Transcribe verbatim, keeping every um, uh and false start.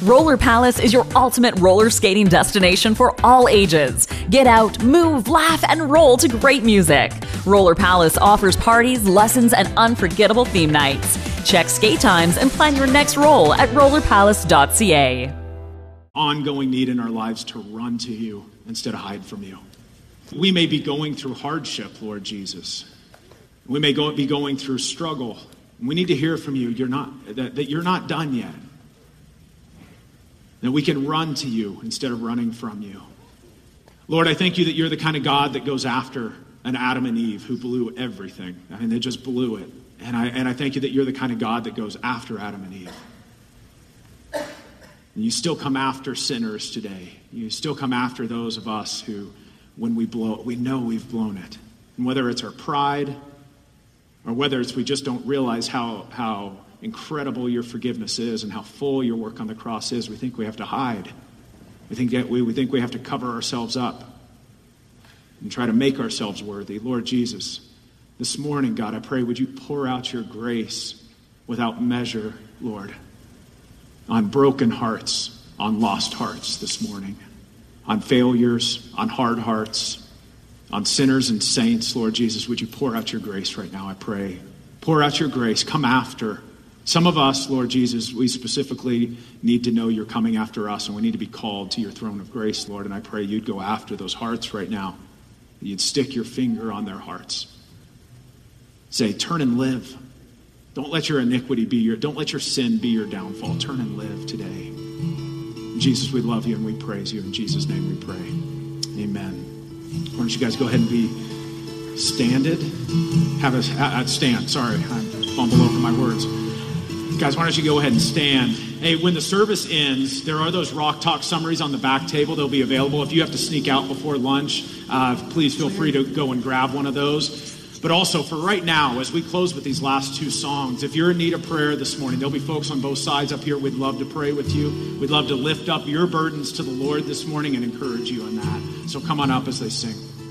Roller Palace is your ultimate roller skating destination for all ages. Get out, move, laugh, and roll to great music. Roller Palace offers parties, lessons, and unforgettable theme nights. Check skate times and plan your next roll at roller palace dot c a. Ongoing need in our lives to run to you instead of hide from you. We may be going through hardship, Lord Jesus. We may go, be going through struggle. We need to hear from you you're not, that, that you're not done yet. That we can run to you instead of running from you. Lord, I thank you that you're the kind of God that goes after an Adam and Eve who blew everything. I mean, they just blew it. And I, and I thank you that you're the kind of God that goes after Adam and Eve. And you still come after sinners today. You still come after those of us who, when we blow it, we know we've blown it. And whether it's our pride, or whether it's we just don't realize how, how incredible your forgiveness is and how full your work on the cross is, we think we have to hide. We think that we, we think we have to cover ourselves up and try to make ourselves worthy. Lord Jesus, this morning, God, I pray, would you pour out your grace without measure, Lord, on broken hearts, on lost hearts this morning, on failures, on hard hearts, on sinners and saints. Lord Jesus, would you pour out your grace right now, I pray. Pour out your grace. Come after. Some of us, Lord Jesus, we specifically need to know you're coming after us, and we need to be called to your throne of grace, Lord, and I pray you'd go after those hearts right now. You'd stick your finger on their hearts. Say, turn and live. Don't let your iniquity be your, don't let your sin be your downfall. Turn and live today. Jesus, we love you and we praise you. In Jesus' name we pray. Amen. Why don't you guys go ahead and be standed? Have a, uh, stand, sorry, I fumble over my words. Guys, why don't you go ahead and stand? Hey, when the service ends, there are those Rock Talk summaries on the back table. They'll be available. If you have to sneak out before lunch, uh, please feel free to go and grab one of those. But also for right now, as we close with these last two songs, if you're in need of prayer this morning, there'll be folks on both sides up here. We'd love to pray with you. We'd love to lift up your burdens to the Lord this morning and encourage you in that. So come on up as they sing.